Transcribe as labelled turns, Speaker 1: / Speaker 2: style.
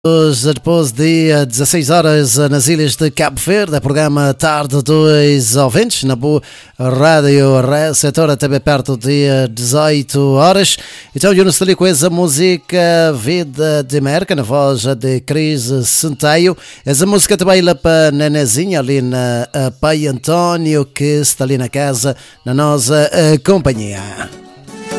Speaker 1: Depois de 16 horas nas ilhas de Cabo Verde, programa Tarde dos Ouvintes, na boa Rádio Receptora, também perto de 18 horas. Então, eu não estou ali com essa música Vida de Merca, na voz de Cris Centeio. Essa música também lá para Nenezinha, ali na Pai António, que está ali na casa, na nossa companhia.